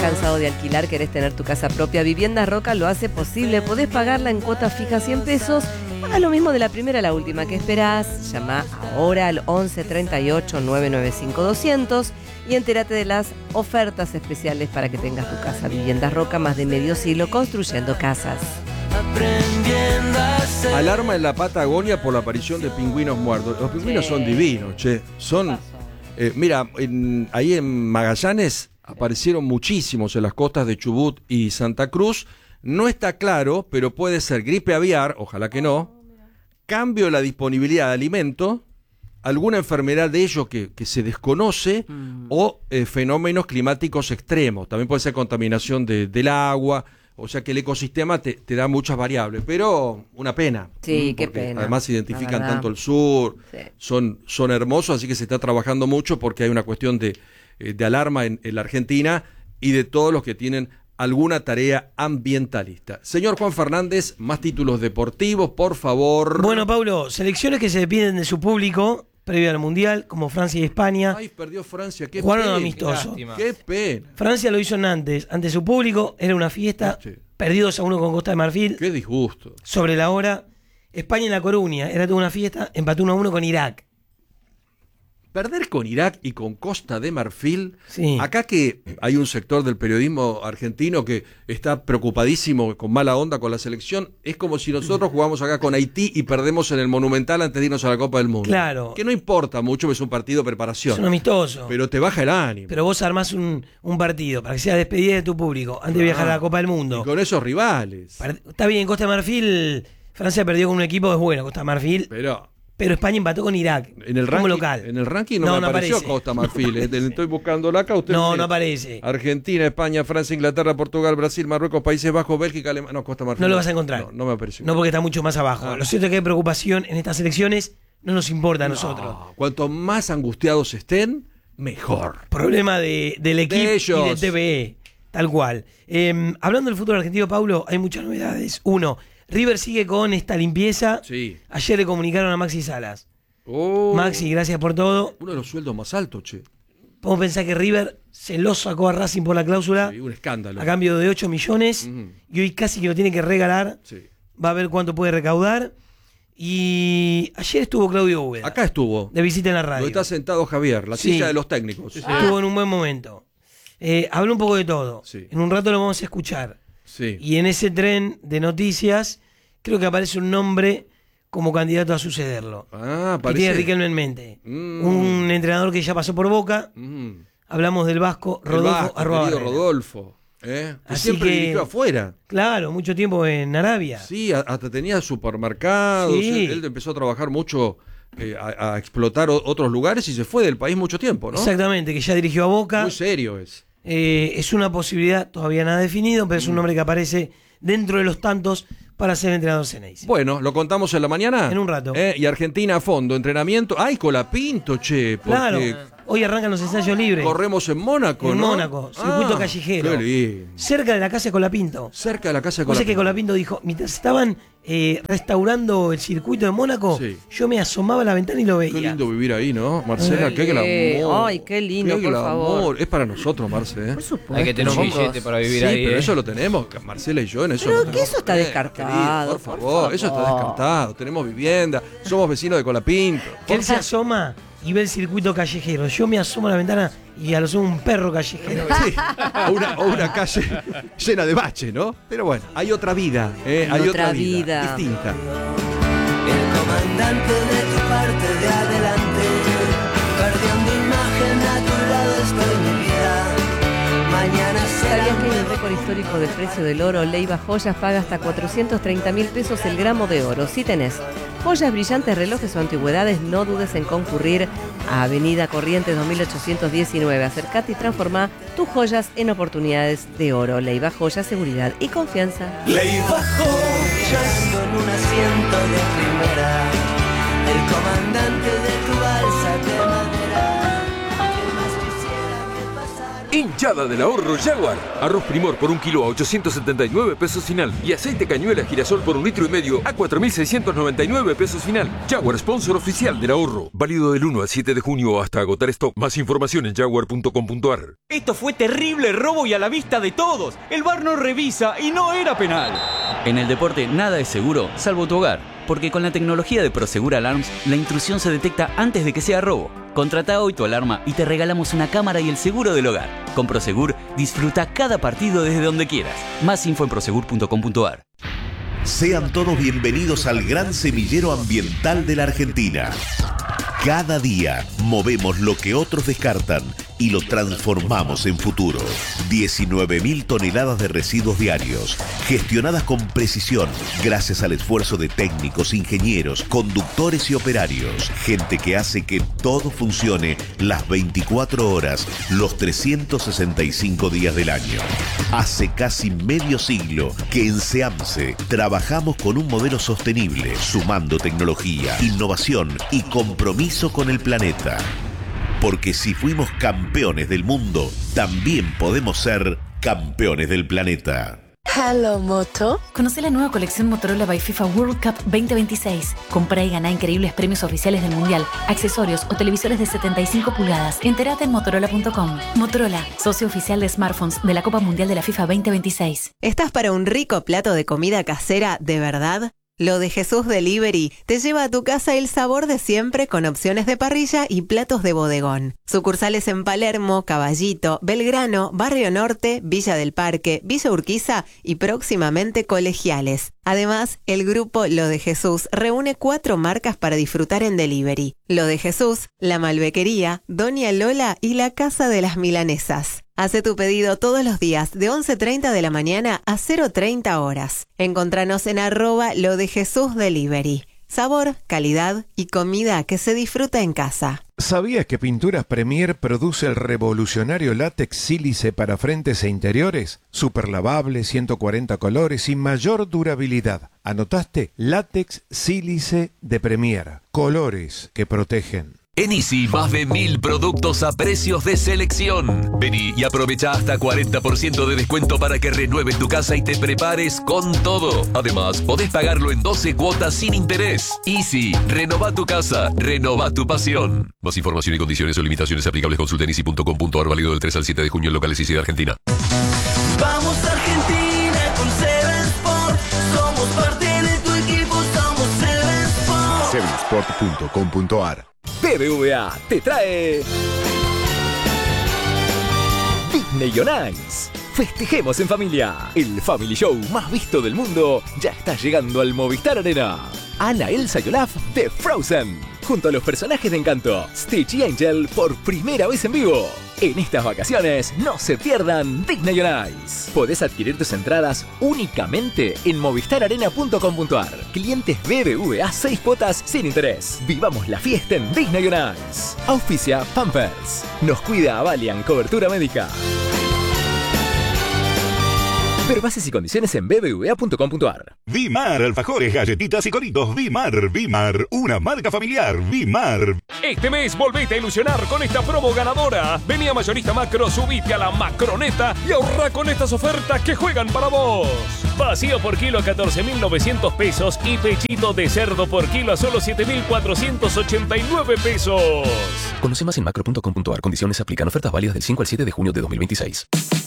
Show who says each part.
Speaker 1: cansado de alquilar? ¿Querés tener tu casa propia? Viviendas Roca lo hace posible. Podés pagarla en cuotas fijas 100 pesos. Haga lo mismo de la primera a la última. ¿Qué esperás? Llama ahora al 11 38 995 200 y entérate de las ofertas especiales para que tengas tu casa. Viviendas Roca, más de medio siglo construyendo casas.
Speaker 2: Alarma en la Patagonia por la aparición de pingüinos muertos. Los pingüinos son divinos, che. Son, mira, ahí en Magallanes aparecieron muchísimos en las costas de Chubut y Santa Cruz. No está claro, pero puede ser gripe aviar, ojalá que no, cambio en la disponibilidad de alimento, alguna enfermedad de ellos que se desconoce o fenómenos climáticos extremos. También puede ser contaminación del agua. O sea que el ecosistema te da muchas variables, pero una pena.
Speaker 1: Sí, qué pena.
Speaker 2: Además identifican tanto el sur, sí. son hermosos, así que se está trabajando mucho porque hay una cuestión de alarma en la Argentina y de todos los que tienen alguna tarea ambientalista. Señor Juan Fernández, más títulos deportivos, por favor.
Speaker 3: Bueno, Paulo, selecciones que se despiden de su público previo al Mundial, como Francia y España.
Speaker 2: Ay, perdió Francia, qué
Speaker 3: jugaron
Speaker 2: pena.
Speaker 3: amistoso.
Speaker 2: Qué pena.
Speaker 3: Francia lo hizo ante su público, era una fiesta, perdió 2-1 con Costa de Marfil.
Speaker 2: Qué disgusto.
Speaker 3: Sobre la hora. España en La Coruña, era toda una fiesta, empató 1-1 con Irak.
Speaker 2: Perder con Irak y con Costa de Marfil,
Speaker 3: sí.
Speaker 2: Acá que hay un sector del periodismo argentino que está preocupadísimo, con mala onda con la selección, es como si nosotros jugamos acá con Haití y perdemos en el Monumental antes de irnos a la Copa del Mundo.
Speaker 3: Claro.
Speaker 2: Que no importa mucho, es un partido de preparación.
Speaker 3: Es un amistoso.
Speaker 2: Pero te baja el ánimo.
Speaker 3: Pero vos armás un partido para que sea despedida de tu público antes de viajar a la Copa del Mundo.
Speaker 2: Y con esos rivales.
Speaker 3: Está bien, Costa de Marfil, Francia perdió con un equipo, es bueno, Costa de Marfil. Pero España empató con Irak
Speaker 2: en el
Speaker 3: como
Speaker 2: ranking,
Speaker 3: local.
Speaker 2: En el ranking no me apareció
Speaker 3: aparece.
Speaker 2: Costa Marfil. Estoy buscándola acá. Usted
Speaker 3: no aparece.
Speaker 2: Argentina, España, Francia, Inglaterra, Portugal, Brasil, Marruecos, Países Bajos, Bélgica, Alemania. No, Costa Marfil.
Speaker 3: No lo vas a encontrar.
Speaker 2: No me apareció.
Speaker 3: No, porque está mucho más abajo. Lo cierto es que hay preocupación en estas elecciones. No nos importa a nosotros.
Speaker 2: Cuanto más angustiados estén, mejor.
Speaker 3: Problema del equipo y del TVE. Tal cual. Hablando del fútbol argentino, Paulo, hay muchas novedades. Uno, River sigue con esta limpieza.
Speaker 2: Sí.
Speaker 3: Ayer le comunicaron a Maxi Salas. Maxi, gracias por todo.
Speaker 2: Uno de los sueldos más altos, che.
Speaker 3: Podemos pensar que River se lo sacó a Racing por la cláusula.
Speaker 2: Sí, un escándalo.
Speaker 3: A cambio de 8 millones. Y hoy casi que lo tiene que regalar. Sí. Va a ver cuánto puede recaudar. Y ayer estuvo Claudio Úbeda.
Speaker 2: Acá estuvo.
Speaker 3: De visita en la radio.
Speaker 2: Donde está sentado Javier, la silla de los técnicos.
Speaker 3: Estuvo en un buen momento. Habló un poco de todo. Sí. En un rato lo vamos a escuchar.
Speaker 2: Sí.
Speaker 3: Y en ese tren de noticias, creo que aparece un nombre como candidato a sucederlo. Que tiene Riquelme en mente. Un entrenador que ya pasó por Boca. Hablamos del vasco Rodolfo Arruabarrena.
Speaker 2: Rodolfo. Que siempre dirigió afuera.
Speaker 3: Claro, mucho tiempo en Arabia.
Speaker 2: Sí, hasta tenía supermercados.
Speaker 3: Sí.
Speaker 2: Él empezó a trabajar mucho, a explotar otros lugares y se fue del país mucho tiempo, ¿no?
Speaker 3: Exactamente, que ya dirigió a Boca.
Speaker 2: Muy serio es.
Speaker 3: Es una posibilidad, todavía nada definido, pero es un nombre que aparece dentro de los tantos para ser entrenador Ceneice.
Speaker 2: Bueno, ¿lo contamos en la mañana?
Speaker 3: En un rato.
Speaker 2: Y Argentina a fondo, entrenamiento. ¡Ay, Colapinto, che!
Speaker 3: Claro, hoy arrancan los ensayos libres.
Speaker 2: Corremos en Mónaco,
Speaker 3: en
Speaker 2: ¿no?
Speaker 3: Mónaco, circuito callejero.
Speaker 2: Qué lindo.
Speaker 3: Cerca de la casa de Colapinto.
Speaker 2: Cerca de la casa de
Speaker 3: Colapinto.
Speaker 2: Colapinto.
Speaker 3: O sea que Colapinto dijo, mientras estaban restaurando el circuito de Mónaco, yo me asomaba a la ventana y lo veía.
Speaker 2: Qué lindo vivir ahí, ¿no? Marcela, qué glamour.
Speaker 1: Ay, qué lindo, por favor.
Speaker 2: Es para nosotros, Marce,
Speaker 1: Por supuesto.
Speaker 4: Hay que tener un billete para vivir ahí.
Speaker 2: Sí, pero eso lo tenemos, Marcela y yo en eso.
Speaker 1: Pero que eso está descartado.
Speaker 2: Por favor, eso está descartado. Tenemos vivienda, somos vecinos de Colapinto.
Speaker 3: Que él se asoma y ve el circuito callejero. Yo me asomo a la ventana y a lo sumo un perro callejero.
Speaker 2: Sí, o una calle llena de baches, ¿no? Pero bueno, hay otra vida, hay otra vida distinta.
Speaker 5: El comandante de tu parte de adelante, perdiendo imagen a tu lado estoy mi vida. Mañana será.
Speaker 1: ¿Sabías que hay un récord histórico del precio del oro? Leiva Joyas paga hasta 430.000 pesos el gramo de oro. Si tenés joyas, brillantes, relojes o antigüedades, no dudes en concurrir a Avenida Corrientes 2819. Acercate y transformá tus joyas en oportunidades de oro. Leiva Joyas, seguridad y confianza.
Speaker 5: Leiva Joyas en un asiento de primera. El comandante de tu balsa de madera. ¿Qué más quisiera que pasara?
Speaker 4: Hinchada del ahorro Jaguar. Arroz Primor por 1 kilo a 879 pesos final. Y aceite cañuela girasol por 1,5 litros a 4.699 pesos final. Jaguar, sponsor oficial del ahorro. Válido del 1 al 7 de junio hasta agotar stock. Más información en jaguar.com.ar.
Speaker 6: Esto fue terrible robo y a la vista de todos. El VAR no revisa y no era penal.
Speaker 7: En el deporte nada es seguro, salvo tu hogar. Porque con la tecnología de Prosegur Alarms, la intrusión se detecta antes de que sea robo. Contrata hoy tu alarma y te regalamos una cámara y el seguro del hogar. Con Prosegur, disfruta cada partido desde donde quieras. Más info en prosegur.com.ar.
Speaker 8: Sean todos bienvenidos al gran semillero ambiental de la Argentina. Cada día movemos lo que otros descartan y lo transformamos en futuro. 19.000 toneladas de residuos diarios, gestionadas con precisión, gracias al esfuerzo de técnicos, ingenieros, conductores y operarios. Gente que hace que todo funcione las 24 horas, los 365 días del año. Hace casi medio siglo que en SEAMSE trabajamos con un modelo sostenible, sumando tecnología, innovación y compromiso con el planeta. Porque si fuimos campeones del mundo, también podemos ser campeones del planeta.
Speaker 9: Hello, Moto.
Speaker 10: Conoce la nueva colección Motorola by FIFA World Cup 2026. Compra y gana increíbles premios oficiales del Mundial, accesorios o televisores de 75 pulgadas. Entérate en Motorola.com. Motorola, socio oficial de smartphones de la Copa Mundial de la FIFA 2026.
Speaker 11: ¿Estás para un rico plato de comida casera de verdad? Lo de Jesús Delivery te lleva a tu casa el sabor de siempre con opciones de parrilla y platos de bodegón. Sucursales en Palermo, Caballito, Belgrano, Barrio Norte, Villa del Parque, Villa Urquiza y próximamente Colegiales. Además, el grupo Lo de Jesús reúne 4 marcas para disfrutar en delivery. Lo de Jesús, La Malbequería, Doña Lola y La Casa de las Milanesas. Hace tu pedido todos los días de 11:30 de la mañana a 0:30 horas. Encontranos en @LoDeJesúsDelivery. Sabor, calidad y comida que se disfruta en casa.
Speaker 12: ¿Sabías que Pinturas Premier produce el revolucionario látex sílice para frentes e interiores? Súper lavable, 140 colores y mayor durabilidad. ¿Anotaste? Látex sílice de Premier. Colores que protegen.
Speaker 13: En Easy, más de 1.000 productos a precios de selección. Vení y aprovecha hasta 40% de descuento para que renueves tu casa y te prepares con todo. Además, podés pagarlo en 12 cuotas sin interés. Easy, renova tu casa, renova tu pasión. Más información y condiciones o limitaciones aplicables consulta en easy.com.ar, válido del 3 al 7 de junio en locales Easy de Argentina.
Speaker 5: Vamos Argentina con Seven Sport. Somos parte de tu equipo, somos Seven Sport.
Speaker 14: Sevensport.com.ar.
Speaker 15: BBVA te trae Disney on Ice. Festejemos en familia. El Family Show más visto del mundo ya está llegando al Movistar Arena. Anna, Elsa y Olaf de Frozen, junto a los personajes de Encanto, Stitch y Angel por primera vez en vivo. En estas vacaciones no se pierdan Disney on Ice. Podés adquirir tus entradas únicamente en movistararena.com.ar. Clientes BBVA 6 cuotas sin interés. Vivamos la fiesta en Disney on Ice. Auspicia Pampers. Nos cuida Avalian Cobertura Médica. Ver bases y condiciones en bbva.com.ar.
Speaker 16: Vimar, alfajores, galletitas y coritos. Vimar, una marca familiar. Vimar.
Speaker 17: Este mes volvete a ilusionar con esta promo ganadora. Vení a Mayorista Macro, subite a la Macroneta y ahorra con estas ofertas que juegan para vos. Vacío por kilo a 14.900 pesos y pechito de cerdo por kilo a solo 7.489 pesos.
Speaker 13: Conoce más en macro.com.ar. Condiciones aplican. Ofertas válidas del 5 al 7 de junio de 2026.